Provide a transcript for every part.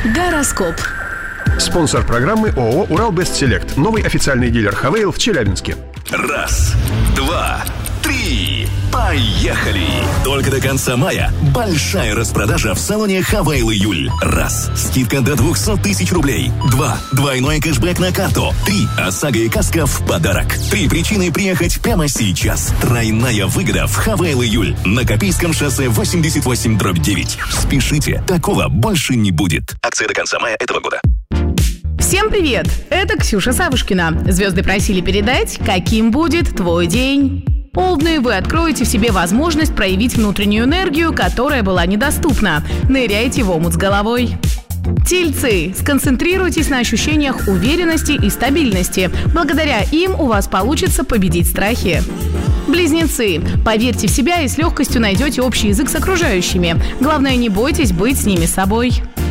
Гороскоп. Спонсор программы ООО «Урал-Бест-Селект». Новый официальный дилер «Хавейл» в Челябинске. 1, 2, 3. Поехали! Только до конца мая большая распродажа в салоне «Хавейл Июль». 1. Скидка до 200 тысяч рублей. 2. Двойной кэшбэк на карту. 3. ОСАГО и каска в подарок. 3 причины приехать прямо сейчас. Тройная выгода в «Хавейл Июль» на Копейском шоссе 88/9. Спешите, такого больше не будет. Акция до конца мая этого года. Всем привет! Это Ксюша Савушкина. Звезды просили передать, каким будет твой день. Овны, вы откроете в себе возможность проявить внутреннюю энергию, которая была недоступна. Ныряйте в омут с головой. Тельцы, сконцентрируйтесь на ощущениях уверенности и стабильности. Благодаря им у вас получится победить страхи. Близнецы, поверьте в себя и с легкостью найдете общий язык с окружающими. Главное, не бойтесь быть с ними собой.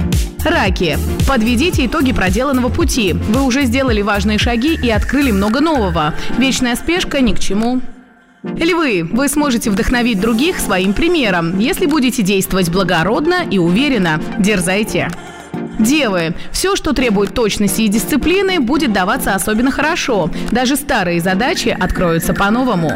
Раки, подведите итоги проделанного пути. Вы уже сделали важные шаги и открыли много нового. Вечная спешка ни к чему. Львы, вы сможете вдохновить других своим примером, если будете действовать благородно и уверенно. Дерзайте. Девы, все, что требует точности и дисциплины, будет даваться особенно хорошо. Даже старые задачи откроются по-новому.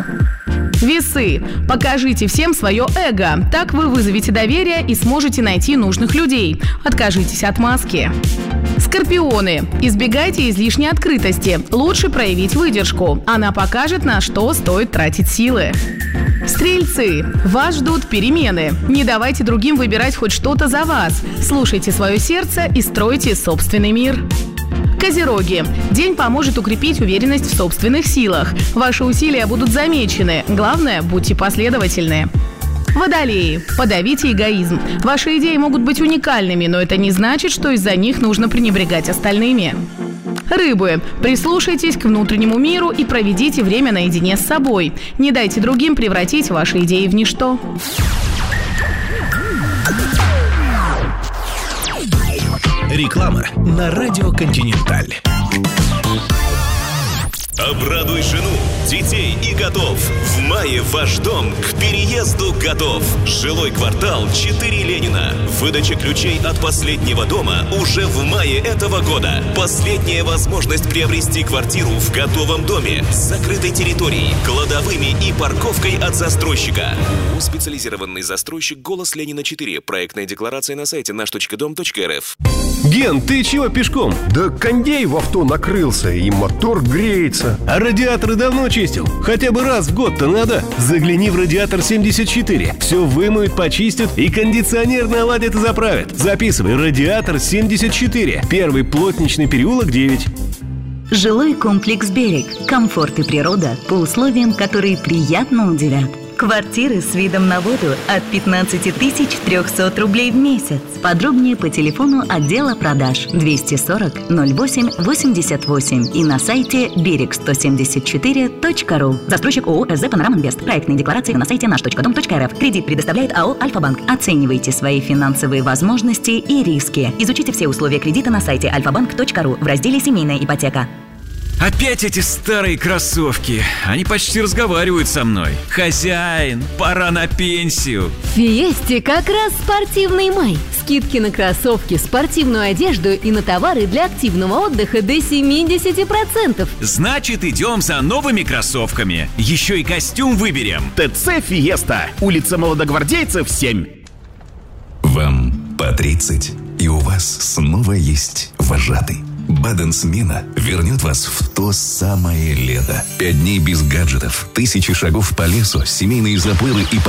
Весы, покажите всем свое эго. Так вы вызовете доверие и сможете найти нужных людей. Откажитесь от маски. Скорпионы, избегайте излишней открытости. Лучше проявить выдержку. Она покажет, на что стоит тратить силы. Стрельцы, вас ждут перемены. Не давайте другим выбирать хоть что-то за вас. Слушайте свое сердце и стройте собственный мир. Козероги, день поможет укрепить уверенность в собственных силах. Ваши усилия будут замечены. Главное, будьте последовательны. Водолеи, подавите эгоизм. Ваши идеи могут быть уникальными, но это не значит, что из-за них нужно пренебрегать остальными. Рыбы, прислушайтесь к внутреннему миру и проведите время наедине с собой. Не дайте другим превратить ваши идеи в ничто. Реклама на радио «Континенталь». Обрадуй жену, детей и котов. В мае ваш дом к переезду готов. Жилой квартал 4 Ленина. Выдача ключей от последнего дома уже в мае этого года. Последняя возможность приобрести квартиру в готовом доме с закрытой территорией, кладовыми и парковкой от застройщика. Специализированный застройщик «Голос Ленина 4». Проектная декларация на сайте наш.дом.рф. Ген, ты чего пешком? Да кондей в авто накрылся, и мотор греется. А радиаторы давно чистил? Хотя бы раз в год-то надо. Загляни в «Радиатор 74». Все вымоют, почистят и кондиционер наладят и заправят. Записывай: «Радиатор 74». Первый Плотничный переулок, 9. Жилой комплекс «Берег». Комфорт и природа по условиям, которые приятно удивят. Квартиры с видом на воду от 15 300 рублей в месяц. Подробнее по телефону отдела продаж 240 08 88 и на сайте берег174.ру. Застройщик ООО «СЗ Панорама Инвест». Проектные декларации на сайте наш.дом.рф. Кредит предоставляет АО «Альфа-банк». Оценивайте свои финансовые возможности и риски. Изучите все условия кредита на сайте alfabank.ru в разделе «Семейная ипотека». Опять эти старые кроссовки. Они почти разговаривают со мной. Хозяин, пора на пенсию. В Фиесте как раз спортивный май. Скидки на кроссовки, спортивную одежду и на товары для активного отдыха до 70%. Значит, идем за новыми кроссовками. Еще и костюм выберем. ТЦ «Фиеста». Улица Молодогвардейцев, 7. Вам по 30, и у вас снова есть вожатый. Баден-смена вернет вас в то самое лето. 5 дней без гаджетов, 1000 шагов по лесу, семейные заплывы и